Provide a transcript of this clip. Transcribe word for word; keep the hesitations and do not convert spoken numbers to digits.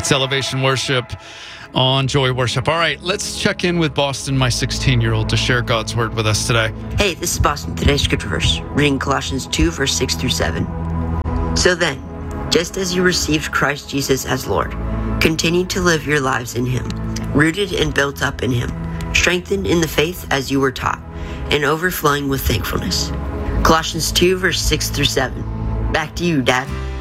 It's Elevation Worship on Joy Worship. All right, let's check in with Boston, my sixteen-year-old, to share God's word with us today. Hey, this is Boston. Today's scripture verse, reading Colossians two, verse six through seven. So then, just as you received Christ Jesus as Lord, continue to live your lives in him, rooted and built up in him, strengthened in the faith as you were taught, and overflowing with thankfulness. Colossians two, verse six through seven. Back to you, Dad.